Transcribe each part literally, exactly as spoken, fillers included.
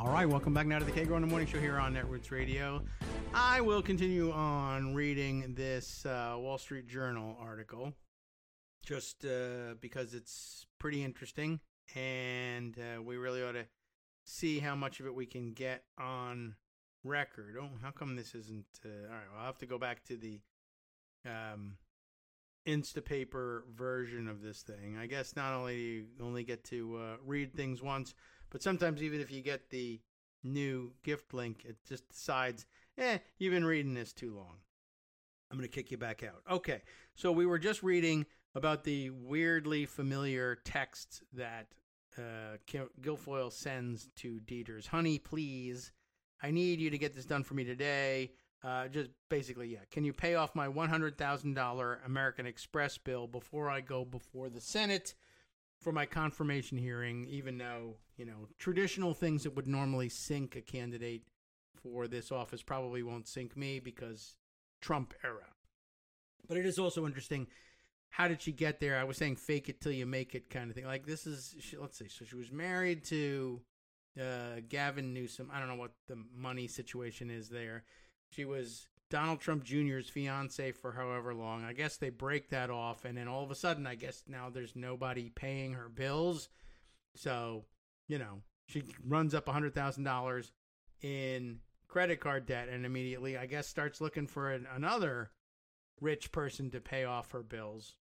All right, welcome back now to the Kagro in the Morning Show here on Netroots Radio. I will continue on reading this uh, Wall Street Journal article just uh, because it's pretty interesting, and uh, we really ought to see how much of it we can get on record. Oh, how come this isn't... Uh, all right, well, I'll have to go back to the um, Instapaper version of this thing. I guess not only do you only get to uh, read things once, but sometimes even if you get the new gift link, it just decides, eh, you've been reading this too long. I'm going to kick you back out. Okay, so we were just reading about the weirdly familiar texts that uh, Guilfoyle sends to Dieters. Honey, please, I need you to get this done for me today. Uh, just basically, yeah, can you pay off my one hundred thousand dollars American Express bill before I go before the Senate for my confirmation hearing, even though, you know, traditional things that would normally sink a candidate for this office probably won't sink me because Trump era. But it is also interesting, how did she get there? I was saying fake it till you make it kind of thing. Like this is, she, let's see, so she was married to uh, Gavin Newsom. I don't know what the money situation is there. She was Donald Trump Junior's fiance for however long. I guess they break that off, and then all of a sudden, I guess now there's nobody paying her bills. So, you know, she runs up one hundred thousand dollars in credit card debt and immediately, I guess, starts looking for an, another rich person to pay off her bills,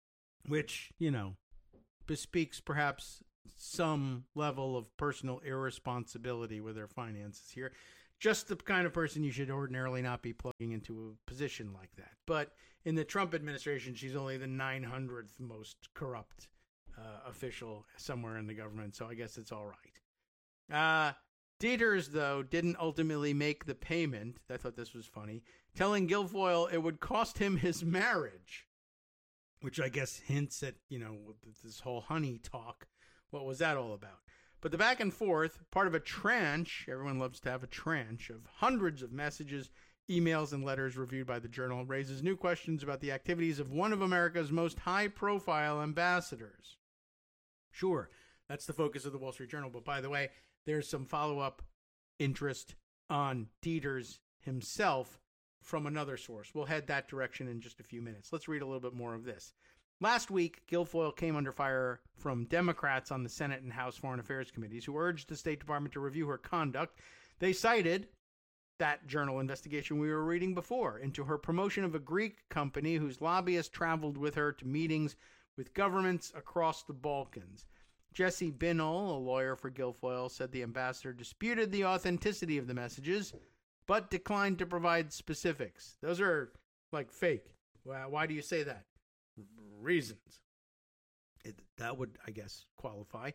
which, you know, bespeaks perhaps some level of personal irresponsibility with her finances here. Just the kind of person you should ordinarily not be plugging into a position like that. But in the Trump administration, she's only the nine hundredth most corrupt uh, official somewhere in the government, so I guess it's all right. Uh, Dieters, though, didn't ultimately make the payment. I thought this was funny. Telling Guilfoyle it would cost him his marriage, which I guess hints at, you know, this whole honey talk. What was that all about? But the back and forth, part of a tranche, everyone loves to have a tranche, of hundreds of messages, emails, and letters reviewed by the Journal, raises new questions about the activities of one of America's most high-profile ambassadors. Sure, that's the focus of the Wall Street Journal, but by the way, there's some follow-up interest on Dieters himself from another source. We'll head that direction in just a few minutes. Let's read a little bit more of this. Last week, Guilfoyle came under fire from Democrats on the Senate and House Foreign Affairs Committees who urged the State Department to review her conduct. They cited that Journal investigation we were reading before into her promotion of a Greek company whose lobbyists traveled with her to meetings with governments across the Balkans. Jesse Binnall, a lawyer for Guilfoyle, said the ambassador disputed the authenticity of the messages, but declined to provide specifics. Those are, like, fake. Well, why do you say that? Reasons. It, that would, I guess, qualify.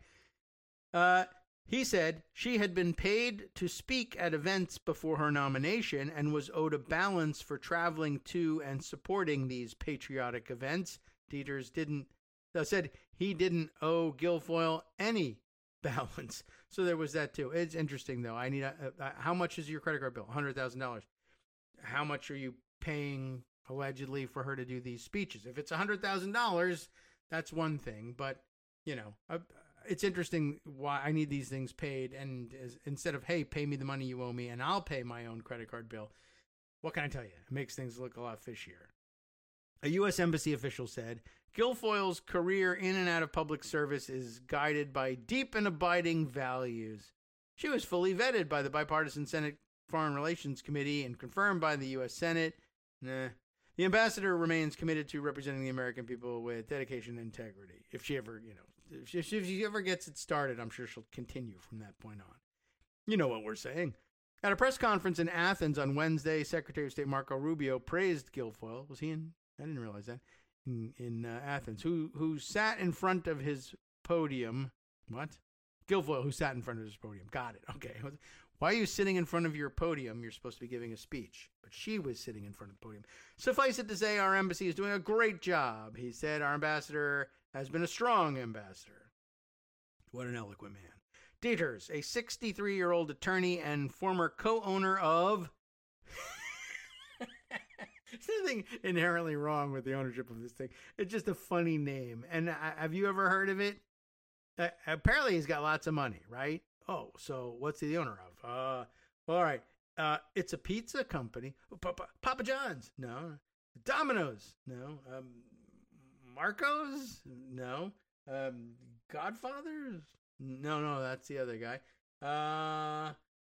Uh, he said she had been paid to speak at events before her nomination and was owed a balance for traveling to and supporting these patriotic events. Dieters didn't, uh, said he didn't owe Guilfoyle any balance. So there was that too. It's interesting though. I need a, a, how much is your credit card bill? one hundred thousand dollars. How much are you paying allegedly for her to do these speeches? If it's one hundred thousand dollars, that's one thing. But, you know, uh, it's interesting why I need these things paid. And as, instead of, hey, pay me the money you owe me and I'll pay my own credit card bill, what can I tell you? It makes things look a lot fishier. A U S embassy official said, Guilfoyle's career in and out of public service is guided by deep and abiding values. She was fully vetted by the bipartisan Senate Foreign Relations Committee and confirmed by the U S Senate. Nah. The ambassador remains committed to representing the American people with dedication and integrity. If she ever, you know, if she, if she ever gets it started, I'm sure she'll continue from that point on. You know what we're saying. At a press conference in Athens on Wednesday, Secretary of State Marco Rubio praised Guilfoyle. Was he in? I didn't realize that. In, in uh, Athens, who who sat in front of his podium. What? Guilfoyle, who sat in front of his podium. Got it. Okay. Why are you sitting in front of your podium? You're supposed to be giving a speech. But she was sitting in front of the podium. Suffice it to say, our embassy is doing a great job. He said our ambassador has been a strong ambassador. What an eloquent man. Dieters, a sixty-three-year-old attorney and former co-owner of... There's nothing inherently wrong with the ownership of this thing. It's just a funny name. And uh, have you ever heard of it? Uh, apparently he's got lots of money, right? Oh, so what's he the owner of? Uh, all right. Uh, it's a pizza company. Papa, Papa John's? No. Domino's? No. Um, Marco's? No. Um, Godfather's? No, no, that's the other guy. Uh,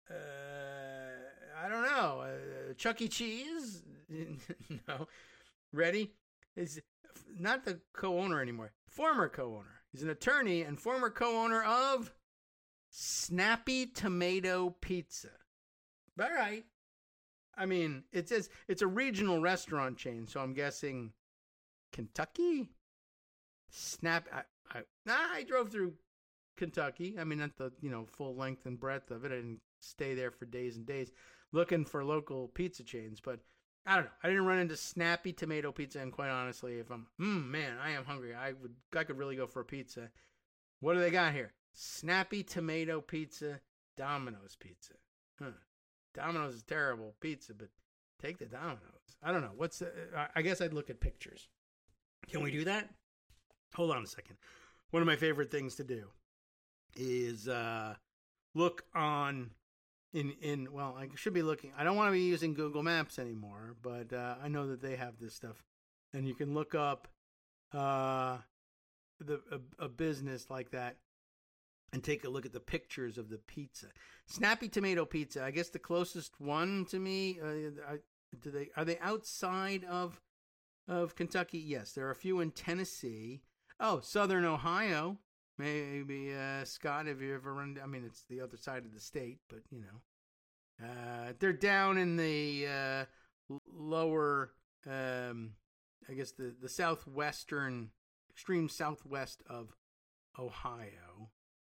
uh, I don't know. Uh, Chuck E. Cheese? No. Ready? Is not the co-owner anymore. Former co-owner. He's an attorney and former co-owner of Snappy Tomato Pizza. All right. I mean, it says it's a regional restaurant chain, so I'm guessing Kentucky? Snap. I, I, nah, I drove through Kentucky. I mean, not the, you know, full length and breadth of it. I didn't stay there for days and days looking for local pizza chains, but I don't know. I didn't run into Snappy Tomato Pizza, and quite honestly, if I'm, mm, man, I am hungry. I would, I could really go for a pizza. What do they got here? Snappy Tomato Pizza, Domino's Pizza. Huh. Domino's is terrible pizza, but take the Domino's. I don't know. What's the, I guess I'd look at pictures. Can we do that? Hold on a second. One of my favorite things to do is uh, look on in in well, I should be looking. I don't want to be using Google Maps anymore, but uh, I know that they have this stuff, and you can look up uh, the a, a business like that and take a look at the pictures of the pizza. Snappy Tomato Pizza. I guess the closest one to me. Uh, do they are they outside of of Kentucky? Yes, there are a few in Tennessee. Oh, Southern Ohio. Maybe uh, Scott, have you ever run? I mean, it's the other side of the state, but you know, uh, they're down in the uh, lower. Um, I guess the the southwestern, extreme southwest of Ohio.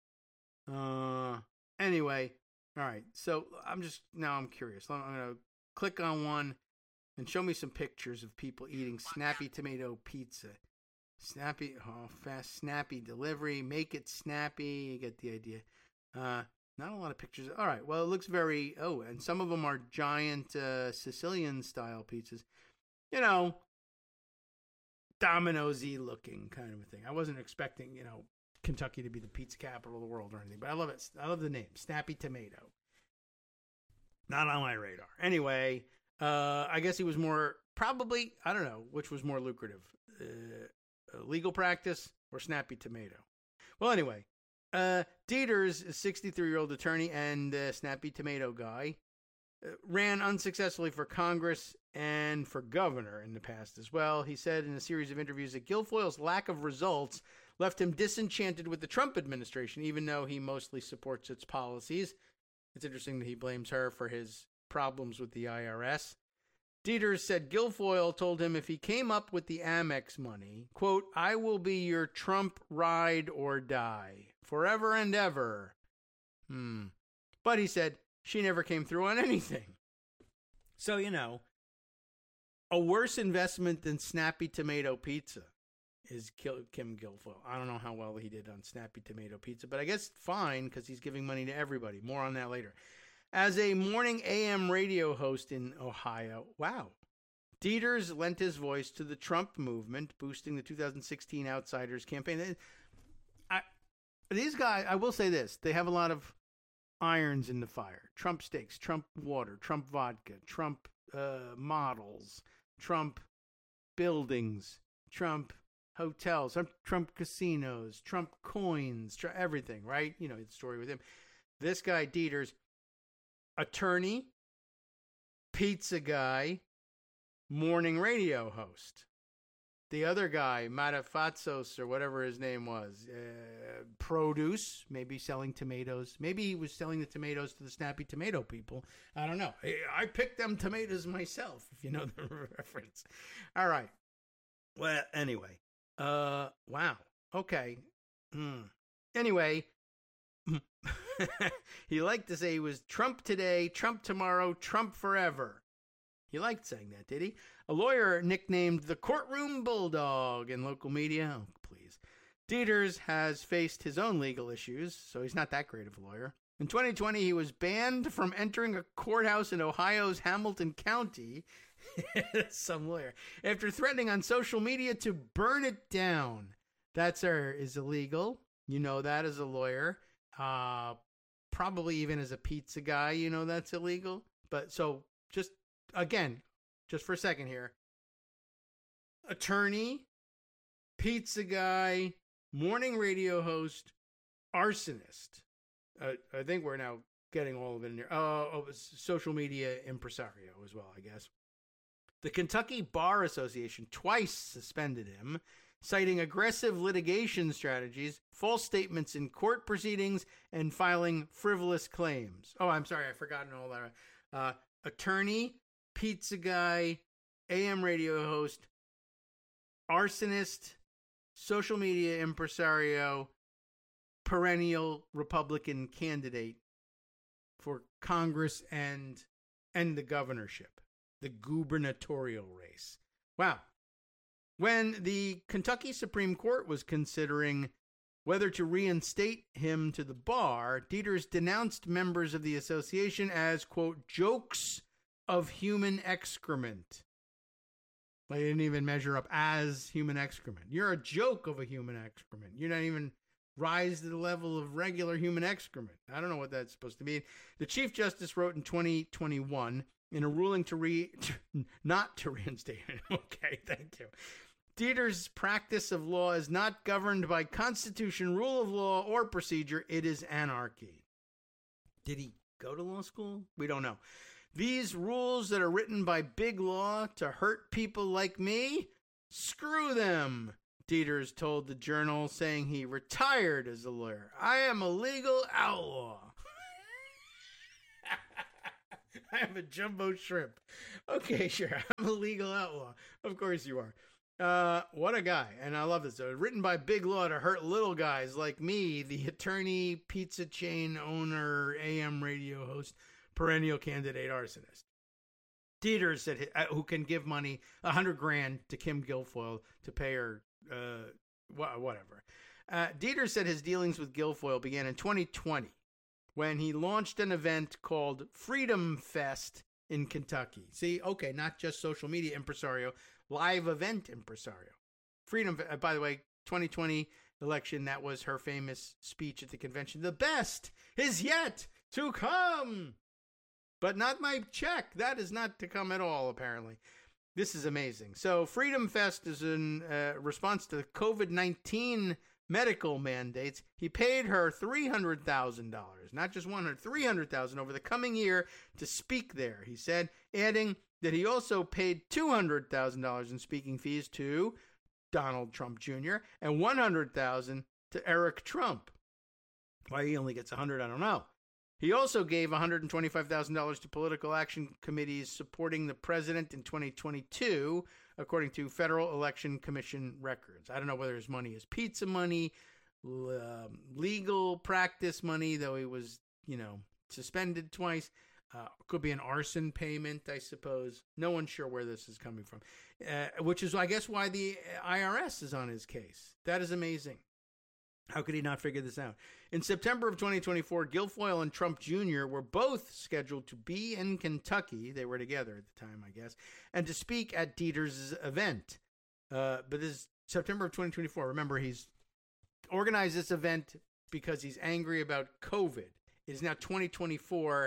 Uh, anyway, all right. So I'm just now I'm curious. I'm gonna click on one and show me some pictures of people eating Snappy Tomato Pizza. Snappy, oh, fast, snappy delivery. Make it snappy. You get the idea. Uh, not a lot of pictures. All right. Well, it looks very. Oh, and some of them are giant uh, Sicilian style pizzas. You know, Domino's-y looking kind of a thing. I wasn't expecting, you know, Kentucky to be the pizza capital of the world or anything, but I love it. I love the name, Snappy Tomato. Not on my radar. Anyway, uh, I guess he was more probably. I don't know which was more lucrative. Uh, legal practice or Snappy Tomato. Well, anyway, uh, Dieters, a sixty-three-year-old attorney and uh, Snappy Tomato guy, uh, ran unsuccessfully for Congress and for governor in the past as well. He said in a series of interviews that Guilfoyle's lack of results left him disenchanted with the Trump administration, even though he mostly supports its policies. It's interesting that he blames her for his problems with the I R S. Dieters said Guilfoyle told him if he came up with the Amex money, quote, I will be your Trump ride or die, forever and ever. Hmm. But he said she never came through on anything. So, you know, a worse investment than Snappy Tomato Pizza is Kim Guilfoyle. I don't know how well he did on Snappy Tomato Pizza, but I guess fine because he's giving money to everybody. More on that later. As a morning A M radio host in Ohio, wow, Dieters lent his voice to the Trump movement, boosting the two thousand sixteen Outsiders campaign. I, these guys, I will say this, they have a lot of irons in the fire. Trump steaks, Trump water, Trump vodka, Trump uh, models, Trump buildings, Trump hotels, Trump casinos, Trump coins, tr- everything, right? You know, the story with him. This guy, Dieters, attorney, pizza guy, morning radio host. The other guy, Matafatsos or whatever his name was, uh, produce, maybe selling tomatoes. Maybe he was selling the tomatoes to the Snappy Tomato people. I don't know. I picked them tomatoes myself, if you know the reference. All right. Well, anyway. Uh, wow. Okay. Hmm. Anyway, he liked to say he was Trump today, Trump tomorrow, Trump forever. He liked saying that, did he? A lawyer nicknamed the Courtroom Bulldog in local media. Oh, please. Dieters has faced his own legal issues, so he's not that great of a lawyer. In twenty twenty, he was banned from entering a courthouse in Ohio's Hamilton County. Some lawyer. After threatening on social media to burn it down. That, sir, is illegal. You know that as a lawyer. Uh, probably even as a pizza guy, you know, that's illegal. But so just, again, just for a second here. Attorney, pizza guy, morning radio host, arsonist. Uh, I think we're now getting all of it in there. Oh, oh, social media impresario as well, I guess. The Kentucky Bar Association twice suspended him, citing aggressive litigation strategies, false statements in court proceedings, and filing frivolous claims. Oh, I'm sorry, I've forgotten all that. Uh, attorney, pizza guy, A M radio host, arsonist, social media impresario, perennial Republican candidate for Congress and and the governorship, the gubernatorial race. Wow. When the Kentucky Supreme Court was considering whether to reinstate him to the bar, Deters denounced members of the association as, quote, jokes of human excrement. They didn't even measure up as human excrement. You're a joke of a human excrement. You're not even rise to the level of regular human excrement. I don't know what that's supposed to mean. The Chief Justice wrote in twenty twenty-one in a ruling to re to, not to reinstate him. Okay, thank you. Deters' practice of law is not governed by constitution, rule of law, or procedure. It is anarchy. Did he go to law school? We don't know. These rules that are written by big law to hurt people like me, screw them, Deters told the Journal, saying he retired as a lawyer. I am a legal outlaw. I am a jumbo shrimp. Okay, sure. I'm a legal outlaw. Of course you are. Uh, what a guy. And I love this. So, written by big law to hurt little guys like me, the attorney, pizza chain owner, A M radio host, perennial candidate arsonist. Deters said, uh, who can give money, a hundred grand to Kim Guilfoyle to pay her, uh, wh- whatever. Uh, Deters said his dealings with Guilfoyle began in twenty twenty when he launched an event called Freedom Fest in Kentucky. See, okay, not just social media impresario, live event impresario. Freedom, uh, by the way, twenty twenty election, that was her famous speech at the convention. The best is yet to come. But not my check. That is not to come at all, apparently. This is amazing. So Freedom Fest is in uh, response to the covid nineteen medical mandates. He paid her three hundred thousand dollars, not just one hundred, three hundred thousand dollars over the coming year to speak there, he said, adding that he also paid two hundred thousand dollars in speaking fees to Donald Trump Junior and one hundred thousand dollars to Eric Trump. Why he only gets one hundred dollars, I don't know. He also gave one hundred twenty-five thousand dollars to political action committees supporting the president in twenty twenty-two, according to Federal Election Commission records. I don't know whether his money is pizza money, um, legal practice money, though he was, you know, suspended twice. Uh, could be an arson payment, I suppose. No one's sure where this is coming from, uh, which is, I guess, why the I R S is on his case. That is amazing. How could he not figure this out? In September of twenty twenty-four, Guilfoyle and Trump Junior were both scheduled to be in Kentucky. They were together at the time, I guess, and to speak at Deters' event. Uh, but this is September of twenty twenty-four. Remember, he's organized this event because he's angry about COVID. It is now twenty twenty-four.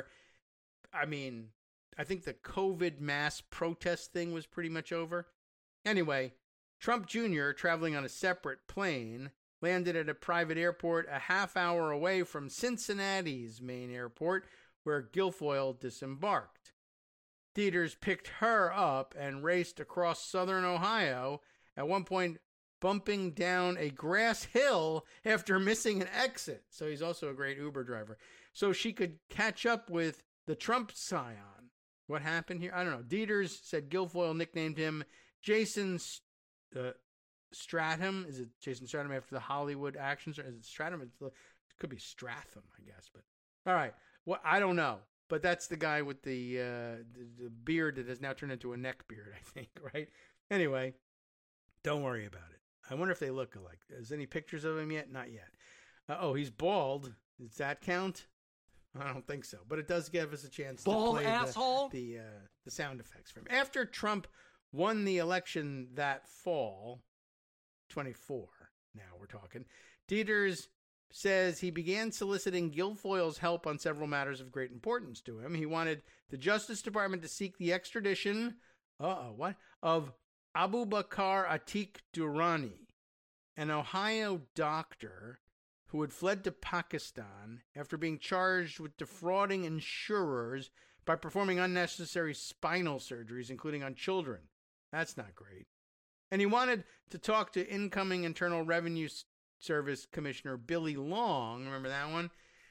I mean, I think the COVID mass protest thing was pretty much over. Anyway, Trump Junior, traveling on a separate plane, landed at a private airport a half hour away from Cincinnati's main airport, where Guilfoyle disembarked. Deters picked her up and raced across southern Ohio, at one point bumping down a grass hill after missing an exit. So he's also a great Uber driver. So she could catch up with the Trump scion. What happened here? I don't know. Deters said Guilfoyle nicknamed him Jason uh, Stratham. Is it Jason Stratham after the Hollywood action star? Is it Stratham? It could be Stratham, I guess. But all right. Well, I don't know. But that's the guy with the, uh, the, the beard that has now turned into a neck beard, I think, right? Anyway, don't worry about it. I wonder if they look alike. Is any pictures of him yet? Not yet. Uh, oh, he's bald. Does that count? I don't think so, but it does give us a chance Bald to play asshole. the the, uh, the sound effects from him. After Trump won the election that fall, twenty-four now we're talking, Deters says he began soliciting Guilfoyle's help on several matters of great importance to him. He wanted the Justice Department to seek the extradition uh-oh, what? of Abubakar Atiq Durrani, an Ohio doctor who had fled to Pakistan after being charged with defrauding insurers by performing unnecessary spinal surgeries, including on children. That's not great. And he wanted to talk to incoming Internal Revenue Service Commissioner Billy Long, remember that one,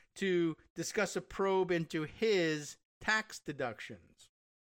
to discuss a probe into his tax deductions.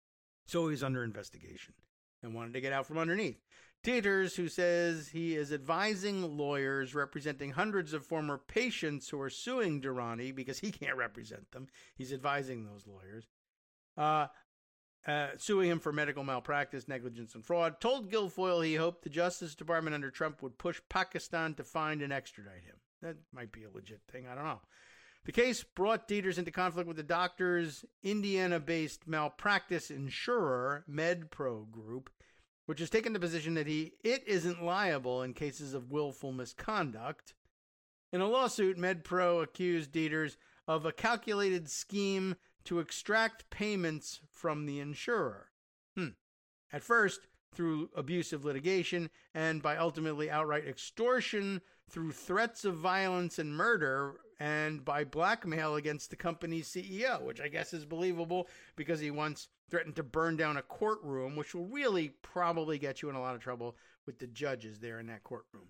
So he's under investigation and wanted to get out from underneath. Dieters, who says he is advising lawyers representing hundreds of former patients who are suing Durrani because he can't represent them. He's advising those lawyers. Uh, uh, suing him for medical malpractice, negligence, and fraud, told Guilfoyle he hoped the Justice Department under Trump would push Pakistan to find and extradite him. That might be a legit thing. I don't know. The case brought Dieters into conflict with the doctor's Indiana-based malpractice insurer, MedPro Group, which has taken the position that he it isn't liable in cases of willful misconduct. In a lawsuit, MedPro accused Dieters of a calculated scheme to extract payments from the insurer. Hmm. At first, through abusive litigation, and by ultimately outright extortion through threats of violence and murder, and by blackmail against the company's C E O, which I guess is believable because he once threatened to burn down a courtroom, which will really probably get you in a lot of trouble with the judges there in that courtroom.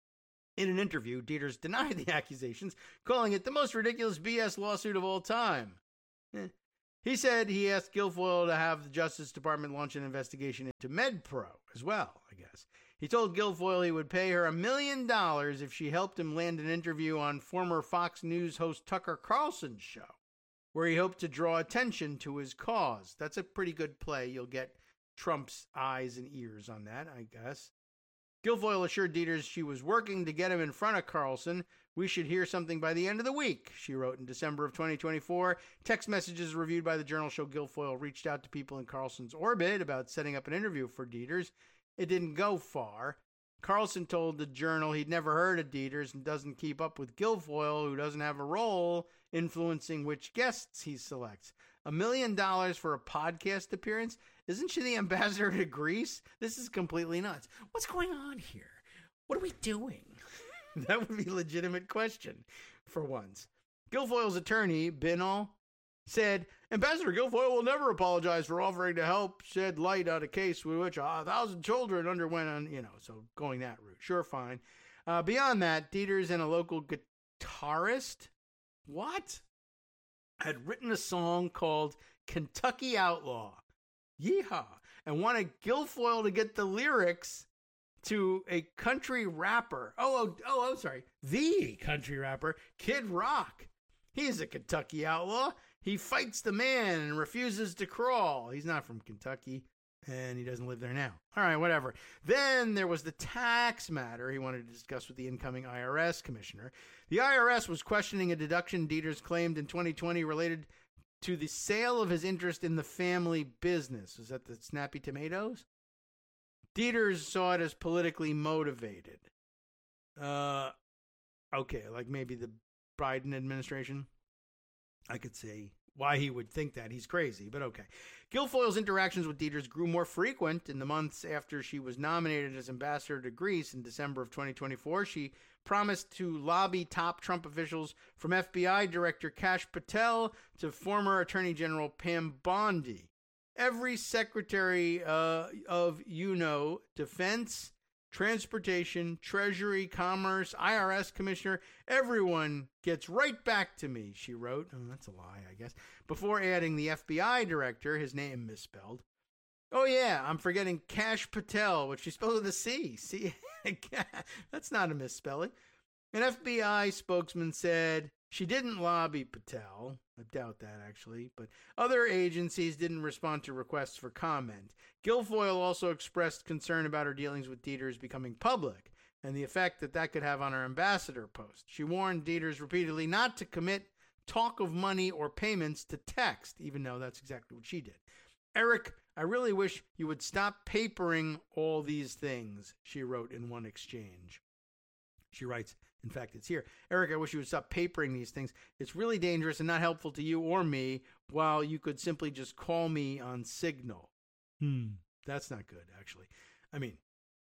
In an interview, Dieters denied the accusations, calling it the most ridiculous B S lawsuit of all time. Eh. He said he asked Guilfoyle to have the Justice Department launch an investigation into MedPro as well, I guess. He told Guilfoyle he would pay her a million dollars if she helped him land an interview on former Fox News host Tucker Carlson's show, where he hoped to draw attention to his cause. That's a pretty good play. You'll get Trump's eyes and ears on that, I guess. Guilfoyle assured Dieters she was working to get him in front of Carlson. We should hear something by the end of the week, she wrote in December of twenty twenty-four. Text messages reviewed by the Journal show Guilfoyle reached out to people in Carlson's orbit about setting up an interview for Dieters. It didn't go far. Carlson told the Journal he'd never heard of Dieters and doesn't keep up with Guilfoyle, who doesn't have a role influencing which guests he selects. A million dollars for a podcast appearance? Isn't she the ambassador to Greece? This is completely nuts. What's going on here? What are we doing? That would be a legitimate question for once. Guilfoyle's attorney, Binal, said, Ambassador Guilfoyle will never apologize for offering to help shed light on a case with which a thousand children underwent, on, you know, so going that route. Sure, fine. Uh, beyond that, Dieters and a local guitarist, what? had written a song called Kentucky Outlaw. Yeehaw. And wanted Guilfoyle to get the lyrics to a country rapper. Oh, oh, oh, I'm sorry. The country rapper, Kid Rock. He's a Kentucky outlaw. He fights the man and refuses to crawl. He's not from Kentucky, and he doesn't live there now. All right, whatever. Then there was the tax matter he wanted to discuss with the incoming I R S commissioner. The I R S was questioning a deduction Dieters claimed in twenty twenty related to the sale of his interest in the family business. Was that the Snappy Tomatoes? Dieters saw it as politically motivated. Uh, okay, like maybe the Biden administration. I could say why he would think that. He's crazy, but okay. Guilfoyle's interactions with Dieters grew more frequent in the months after she was nominated as ambassador to Greece in December of twenty twenty-four. She promised to lobby top Trump officials from F B I Director Kash Patel to former Attorney General Pam Bondi. Every secretary uh, of, you know, Defense, Transportation, Treasury, Commerce, I R S Commissioner, everyone gets right back to me, she wrote. Oh, that's a lie, I guess. Before adding the F B I director, his name misspelled. Oh, yeah, I'm forgetting Kash Patel, which she spelled with a C. See, that's not a misspelling. An F B I spokesman said she didn't lobby Patel. I doubt that, actually. But other agencies didn't respond to requests for comment. Guilfoyle also expressed concern about her dealings with Dieters becoming public and the effect that that could have on her ambassador post. She warned Dieters repeatedly not to commit talk of money or payments to text, even though that's exactly what she did. Eric, I really wish you would stop papering all these things, she wrote in one exchange. She writes, In fact, it's here. Eric, I wish you would stop papering these things. It's really dangerous and not helpful to you or me, while you could simply just call me on Signal. Hmm. That's not good, actually. I mean,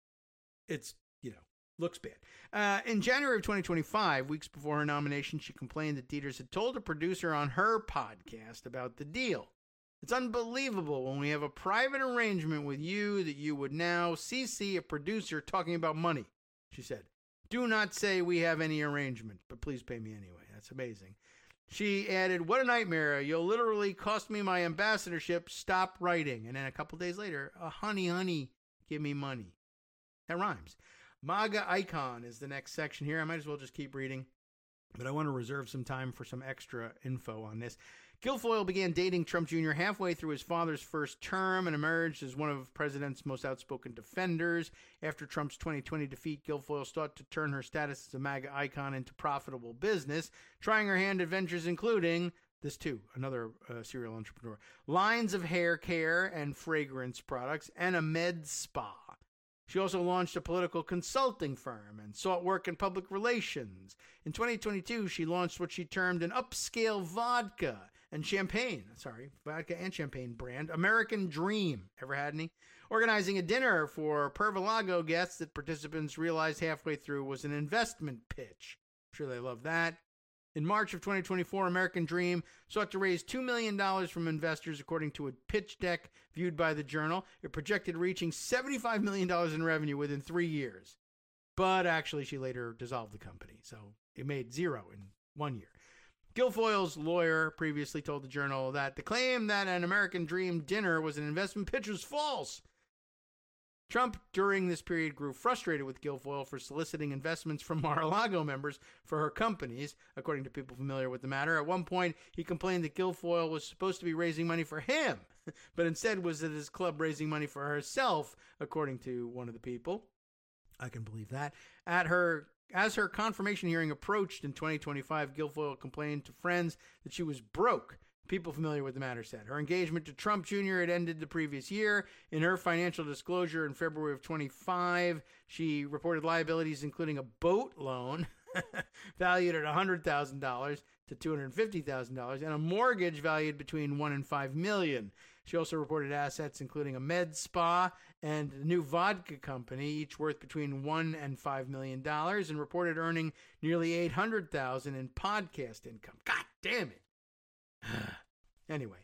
it's, you know, looks bad. Uh, in January of twenty twenty-five, weeks before her nomination, she complained that Deters had told a producer on her podcast about the deal. It's unbelievable when we have a private arrangement with you that you would now C C a producer talking about money, she said. Do not say we have any arrangement, but please pay me anyway. That's amazing. She added, what a nightmare. You'll literally cost me my ambassadorship. Stop writing. And then a couple days later, oh, honey, honey, give me money. That rhymes. MAGA icon is the next section here. I might as well just keep reading, but I want to reserve some time for some extra info on this. Guilfoyle began dating Trump Junior halfway through his father's first term and emerged as one of the president's most outspoken defenders. After Trump's twenty twenty defeat, Guilfoyle sought to turn her status as a MAGA icon into profitable business, trying her hand at ventures including this too, another uh, serial entrepreneur, lines of hair care and fragrance products, and a med spa. She also launched a political consulting firm and sought work in public relations. In twenty twenty-two, she launched what she termed an upscale vodka and champagne, sorry, vodka and champagne brand, American Dream. Ever had any? Organizing a dinner for Pervalago guests that participants realized halfway through was an investment pitch. I'm sure they love that. In March of twenty twenty-four, American Dream sought to raise two million dollars from investors, according to a pitch deck viewed by the Journal. It projected reaching seventy-five million dollars in revenue within three years. But actually, she later dissolved the company, so it made zero in one year. Guilfoyle's lawyer previously told the Journal that the claim that an American Dream dinner was an investment pitch was false. Trump, during this period, grew frustrated with Guilfoyle for soliciting investments from Mar-a-Lago members for her companies, according to people familiar with the matter. At one point, he complained that Guilfoyle was supposed to be raising money for him, but instead was at his club raising money for herself, according to one of the people. I can believe that. At her, as her confirmation hearing approached in twenty twenty-five, Guilfoyle complained to friends that she was broke. People familiar with the matter said. Her engagement to Trump Junior had ended the previous year. In her financial disclosure in February of twenty-five, she reported liabilities including a boat loan valued at one hundred thousand dollars to two hundred fifty thousand dollars and a mortgage valued between one and five million dollars. She also reported assets including a med spa and a new vodka company, each worth between one and five million dollars, and reported earning nearly eight hundred thousand dollars in podcast income. God damn it. Anyway,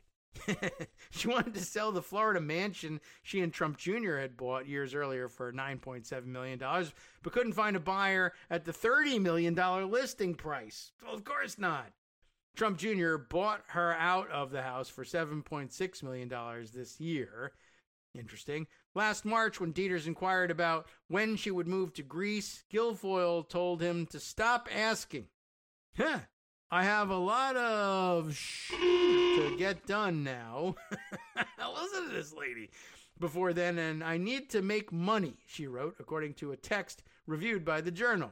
she wanted to sell the Florida mansion she and Trump Junior had bought years earlier for nine point seven million dollars, but couldn't find a buyer at the thirty million dollars listing price. Well, of course not. Trump Junior bought her out of the house for seven point six million dollars this year. Interesting. Last March, when Deters inquired about when she would move to Greece, Guilfoyle told him to stop asking. Huh. I have a lot of sh- to get done now. Listen to this lady. Before then, and I need to make money, she wrote, according to a text reviewed by the Journal.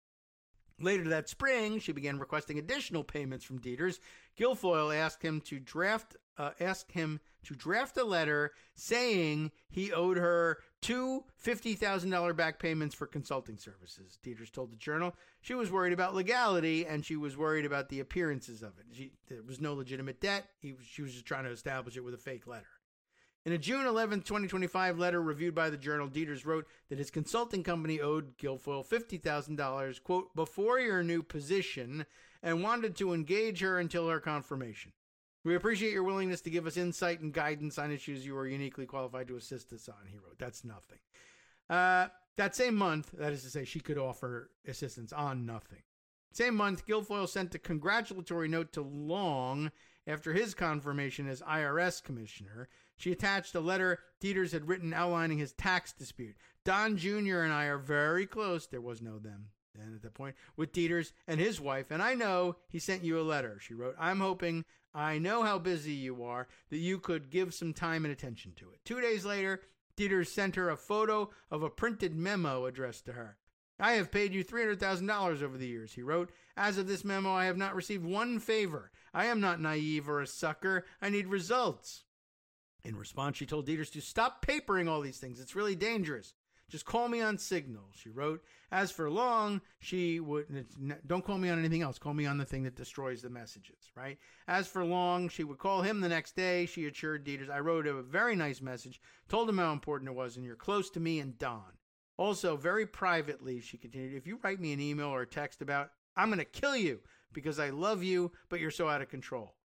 Later that spring, she began requesting additional payments from Deters. Guilfoyle asked him to draft uh, asked him to draft a letter saying he owed her two fifty thousand dollars back payments for consulting services. Deters told the Journal she was worried about legality and she was worried about the appearances of it. She, there was no legitimate debt. He, she was just trying to establish it with a fake letter. In a June eleventh, twenty twenty-five letter reviewed by the Journal, Deters wrote that his consulting company owed Guilfoyle fifty thousand dollars, quote, before your new position, and wanted to engage her until her confirmation. We appreciate your willingness to give us insight and guidance on issues you are uniquely qualified to assist us on, he wrote. That's nothing. Uh, that same month, that is to say, she could offer assistance on nothing. Same month, Guilfoyle sent a congratulatory note to Long after his confirmation as I R S commissioner. She attached a letter Deters had written outlining his tax dispute. Don Junior and I are very close. There was no them then at that point. With Deters and his wife. And I know he sent you a letter, she wrote. I'm hoping, I know how busy you are, that you could give some time and attention to it. Two days later, Deters sent her a photo of a printed memo addressed to her. I have paid you three hundred thousand dollars over the years, he wrote. As of this memo, I have not received one favor. I am not naive or a sucker. I need results. In response, she told Deters to stop papering all these things. It's really dangerous. Just call me on Signal, she wrote. As for Long, she would, don't call me on anything else. Call me on the thing that destroys the messages, right? As for Long, she would call him the next day. She assured Dieters, I wrote a very nice message, told him how important it was, and you're close to me and Don. Also, very privately, she continued, if you write me an email or a text about, I'm going to kill you because I love you, but you're so out of control.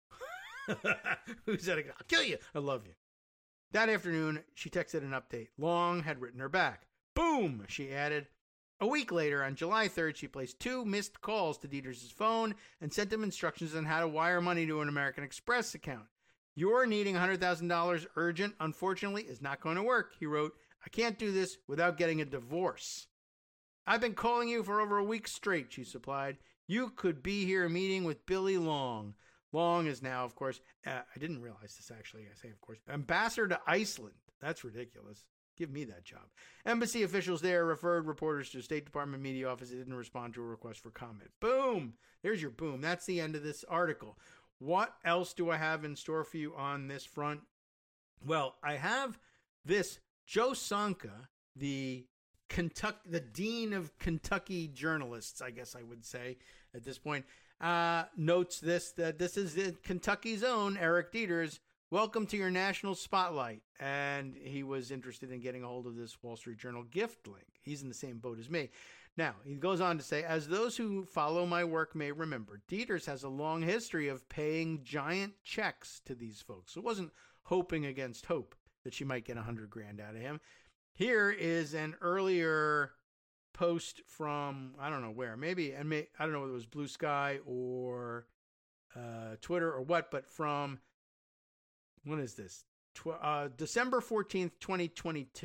Who's out of control? I'll kill you. I love you. That afternoon, she texted an update. Long had written her back. Boom, she added. A week later, on July third, she placed two missed calls to Dieters' phone and sent him instructions on how to wire money to an American Express account. You're needing one hundred thousand dollars urgent, unfortunately, is not going to work, he wrote. I can't do this without getting a divorce. I've been calling you for over a week straight, she supplied. You could be here meeting with Billy Long. Long is now, of course, uh, I didn't realize this actually, I say of course, ambassador to Iceland. That's ridiculous. Give me that job. Embassy officials there referred reporters to State Department media office that didn't respond to a request for comment. Boom! There's your boom. That's the end of this article. What else do I have in store for you on this front? Well, I have this. Joe Sonka, the Kentucky, the dean of Kentucky journalists, I guess I would say at this point, uh, notes this, that this is Kentucky's own Eric Dieters. Welcome to your national spotlight. And he was interested in getting a hold of this Wall Street Journal gift link. He's in the same boat as me. Now, he goes on to say, as those who follow my work may remember, Dieters has a long history of paying giant checks to these folks. So it wasn't hoping against hope that she might get a hundred grand out of him. Here is an earlier post from, I don't know where, maybe, and may, I don't know whether it was Blue Sky or uh, Twitter or what, but from, when is this? Tw- uh, December fourteenth, twenty twenty-two.